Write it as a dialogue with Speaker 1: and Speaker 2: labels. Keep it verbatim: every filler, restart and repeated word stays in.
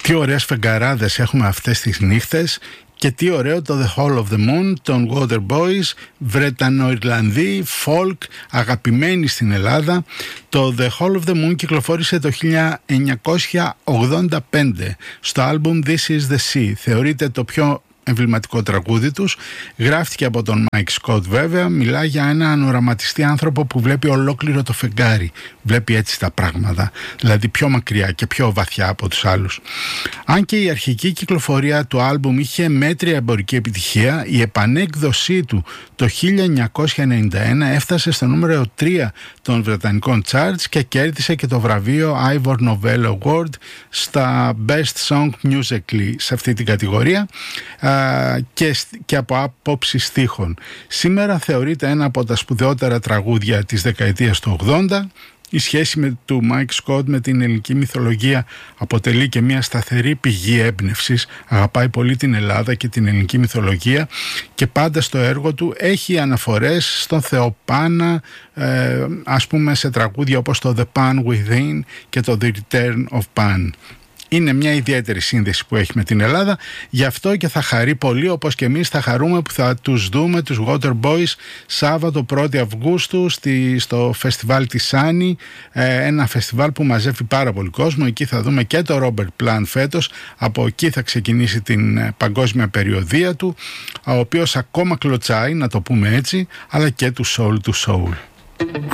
Speaker 1: Τι ωραίες φεγγαράδες έχουμε αυτές τις νύχτες. Και τι ωραίο το The Hall of the Moon των Waterboys, Βρετανοϊρλανδοί, folk, αγαπημένοι στην Ελλάδα. Το The Hall of the Moon κυκλοφόρησε το χίλια εννιακόσια ογδόντα πέντε στο άλμπουμ This is the Sea. Θεωρείται το πιο εμβληματικό τραγούδι τους. Γράφτηκε από τον Mike Scott βέβαια. Μιλά για έναν οραματιστή άνθρωπο που βλέπει ολόκληρο το φεγγάρι. Βλέπει έτσι τα πράγματα, δηλαδή πιο μακριά και πιο βαθιά από τους άλλους. Αν και η αρχική κυκλοφορία του άλμπουμ είχε μέτρια εμπορική επιτυχία, η επανέκδοσή του το χίλια εννιακόσια ενενήντα ένα έφτασε στο νούμερο τρία των βρετανικών charts και κέρδισε και το βραβείο Ivor Novello Award στα Best Song Musically σε αυτή την κατηγορία και, και από άποψη στίχων. Σήμερα θεωρείται ένα από τα σπουδαιότερα τραγούδια της δεκαετίας του ογδόντα. Η σχέση με, του Mike Scott με την ελληνική μυθολογία αποτελεί και μια σταθερή πηγή έμπνευσης. Αγαπάει πολύ την Ελλάδα και την ελληνική μυθολογία και πάντα στο έργο του έχει αναφορές στον Θεό Πάνα, ε, ας πούμε σε τραγούδια όπως το The Pan Within και το The Return of Pan. Είναι μια ιδιαίτερη σύνδεση που έχει με την Ελλάδα, γι' αυτό και θα χαρεί πολύ, όπως και εμείς θα χαρούμε που θα τους δούμε τους Waterboys Σάββατο πρώτη Αυγούστου στη, στο φεστιβάλ της Σάνι, ε, ένα φεστιβάλ που μαζεύει πάρα πολύ κόσμο. Εκεί θα δούμε και το Robert Plant φέτος, από εκεί θα ξεκινήσει την ε, παγκόσμια περιοδεία του, ο οποίος ακόμα κλωτσάει, να το πούμε έτσι, αλλά και του Soul to Soul.